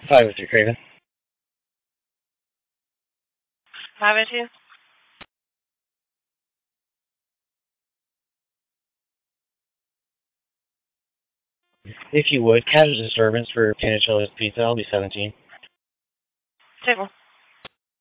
Hi, Mr. Craven. 502. If you would, casual disturbance for Panichella's Pizza, I'll be 17. Table.